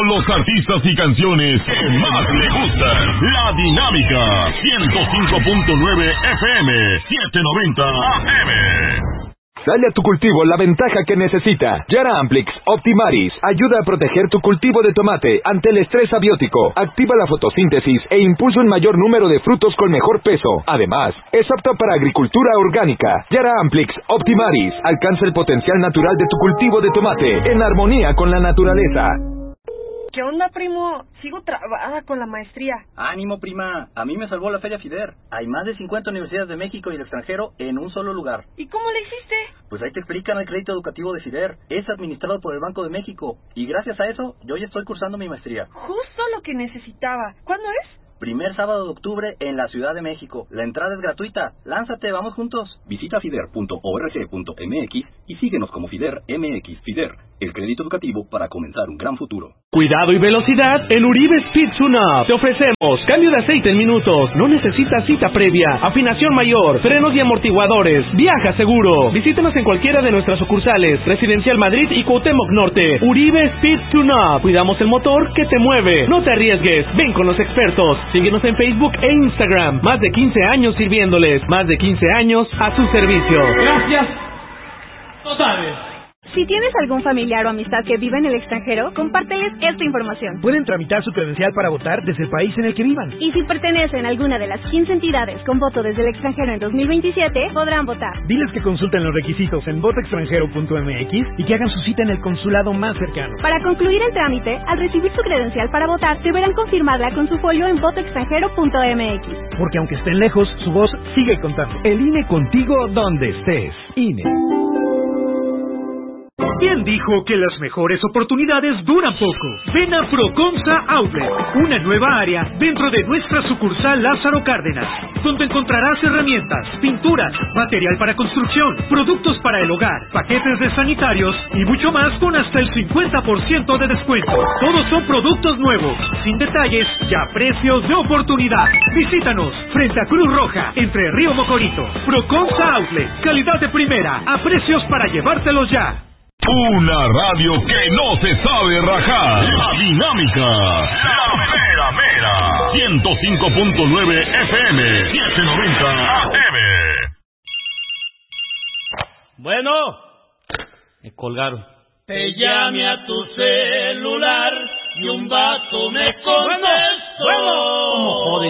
con los artistas y canciones que más le gustan. La Dinámica, 105.9 FM, 790 AM. Dale a tu cultivo la ventaja que necesita. Yara Amplix Optimaris ayuda a proteger tu cultivo de tomate ante el estrés abiótico. Activa la fotosíntesis e impulsa un mayor número de frutos con mejor peso. Además, es apto para agricultura orgánica. Yara Amplix Optimaris alcanza el potencial natural de tu cultivo de tomate en armonía con la naturaleza. ¿Qué onda, primo? Sigo trabada con la maestría. Ánimo, prima. A mí me salvó la Feria FIDER. Hay más de 50 universidades de México y el extranjero en un solo lugar. ¿Y cómo le hiciste? Pues ahí te explican el crédito educativo de FIDER. Es administrado por el Banco de México. Y gracias a eso, yo ya estoy cursando mi maestría. Justo lo que necesitaba. ¿Cuándo es? Primer sábado de octubre en la Ciudad de México. La entrada es gratuita. Lánzate, vamos juntos. Visita fider.org.mx y síguenos como FIDER MX. FIDER, el crédito educativo para comenzar un gran futuro. Cuidado y velocidad en Uribe Speed Tune-Up. Te ofrecemos cambio de aceite en minutos. No necesitas cita previa. Afinación mayor, frenos y amortiguadores. Viaja seguro. Visítanos en cualquiera de nuestras sucursales. Residencial Madrid y Cuauhtémoc Norte. Uribe Speed Tune-Up. Cuidamos el motor que te mueve. No te arriesgues. Ven con los expertos. Síguenos en Facebook e Instagram. Más de 15 años sirviéndoles. Más de 15 años a su servicio. Gracias. Totales. Si tienes algún familiar o amistad que viva en el extranjero, compárteles esta información. Pueden tramitar su credencial para votar desde el país en el que vivan. Y si pertenecen a alguna de las 15 entidades con voto desde el extranjero en 2027, podrán votar. Diles que consulten los requisitos en votoextranjero.mx y que hagan su cita en el consulado más cercano. Para concluir el trámite, al recibir su credencial para votar, deberán confirmarla con su folio en votoextranjero.mx. Porque aunque estén lejos, su voz sigue contando. El INE contigo donde estés. INE. ¿Quién dijo que las mejores oportunidades duran poco? Ven a Proconsa Outlet, una nueva área dentro de nuestra sucursal Lázaro Cárdenas, donde encontrarás herramientas, pinturas, material para construcción, productos para el hogar, paquetes de sanitarios y mucho más con hasta el 50% de descuento. Todos son productos nuevos, sin detalles y a precios de oportunidad. Visítanos frente a Cruz Roja, entre Río Mocorito. Proconsa Outlet, calidad de primera, a precios para llevártelos ya. Una radio que no se sabe rajar. La Dinámica. La mera mera. 105.9 FM. 790 AM. Bueno. Me colgaron. Te llamé a tu celular y un vato me contestó. Bueno. ¿Cómo jode?